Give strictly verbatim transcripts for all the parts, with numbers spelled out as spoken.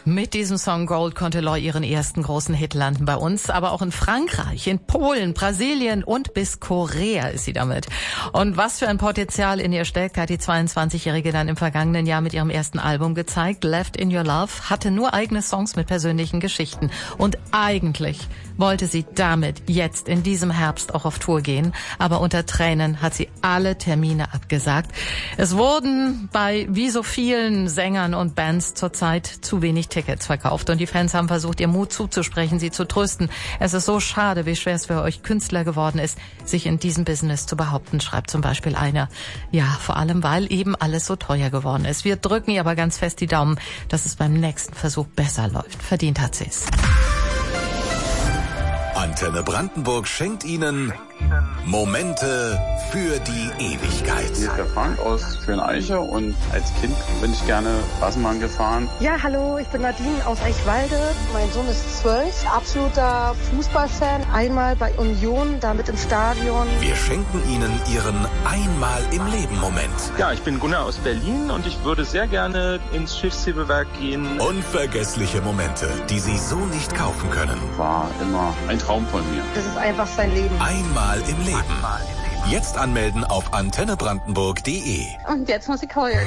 Mit diesem Song Gold konnte Loi ihren ersten großen Hit landen bei uns, aber auch in Frankreich, in Polen, Brasilien und bis Korea ist sie damit. Und was für ein Potenzial in ihr steckt, hat die zweiundzwanzigjährige dann im vergangenen Jahr mit ihrem ersten Album gezeigt. Left in Your Love hatte nur eigene Songs mit persönlichen Geschichten. Und eigentlich wollte sie damit jetzt in diesem Herbst auch auf Tour gehen, aber unter Tränen hat sie alle Termine abgesagt. Es wurden bei wie so vielen Sängern und Bands zurzeit zu wenig Tickets verkauft und die Fans haben versucht, ihr Mut zuzusprechen, sie zu trösten. Es ist so schade, wie schwer es für euch Künstler geworden ist, sich in diesem Business zu behaupten, schreibt zum Beispiel einer. Ja, vor allem, weil eben alles so teuer geworden ist. Wir drücken ihr aber ganz fest die Daumen, dass es beim nächsten Versuch besser läuft. Verdient hat sie's. Antenne Brandenburg schenkt Ihnen Momente für die Ewigkeit. Hier ist der Frank aus Schöneiche und als Kind bin ich gerne Straßenbahn gefahren. Ja, hallo, ich bin Nadine aus Eichwalde. Mein Sohn ist zwölf, absoluter Fußballfan. Einmal bei Union, damit im Stadion. Wir schenken Ihnen Ihren Einmal-im-Leben-Moment. Ja, ich bin Gunnar aus Berlin und ich würde sehr gerne ins Schiffshebewerk gehen. Unvergessliche Momente, die Sie so nicht kaufen können. War immer ein Traum von mir. Das ist einfach sein Leben. Einmal im Leben. Jetzt anmelden auf antenne brandenburg punkt de. Und jetzt muss ich heulen.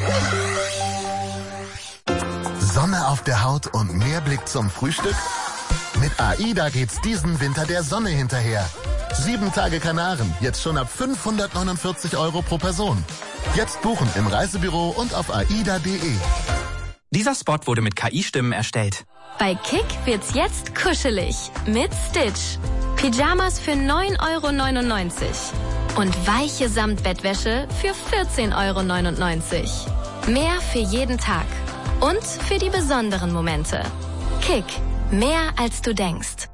Sonne auf der Haut und mehr Blick zum Frühstück? Mit AIDA geht's diesen Winter der Sonne hinterher. Sieben Tage Kanaren, jetzt schon ab fünfhundertneunundvierzig Euro pro Person. Jetzt buchen im Reisebüro und auf aida punkt de. Dieser Spot wurde mit K I-Stimmen erstellt. Bei Kick wird's jetzt kuschelig mit Stitch. Pyjamas für neun Euro neunundneunzig und weiche Samtbettwäsche für vierzehn Euro neunundneunzig. Mehr für jeden Tag und für die besonderen Momente. Kick, mehr als du denkst.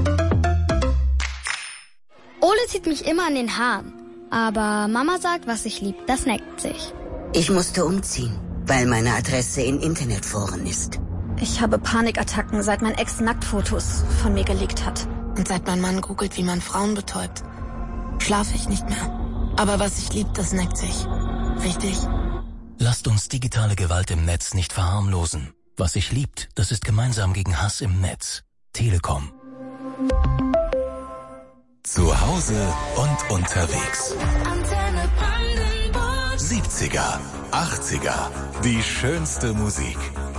Ole zieht mich immer an den Haaren, aber Mama sagt, was ich lieb, das neckt sich. Ich musste umziehen, weil meine Adresse in Internetforen ist. Ich habe Panikattacken, seit mein Ex Nacktfotos von mir geleakt hat. Und seit mein Mann googelt, wie man Frauen betäubt, schlafe ich nicht mehr. Aber was ich lieb, das neckt sich. Richtig? Lasst uns digitale Gewalt im Netz nicht verharmlosen. Was sich liebt, das ist gemeinsam gegen Hass im Netz. Telekom. Zu Hause und unterwegs. siebziger, achtziger, die schönste Musik.